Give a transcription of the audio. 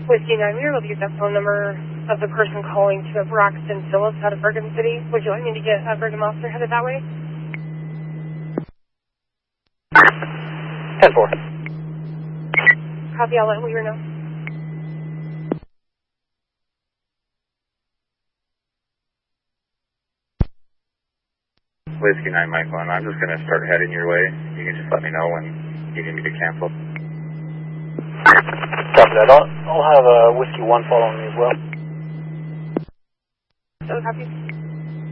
Whiskey 9, we were able to get that phone number of the person calling to Braxton Phillips out of Bergen City. Would you like me to get Brigham Officer headed that way? 10-4. Copy, I'll let Weaver know. Whiskey 9, Mike 1, I'm just going to start heading your way. You can just let me know when you need me to cancel. Copy that. I'll have Whiskey 1 following me as well. So, copy.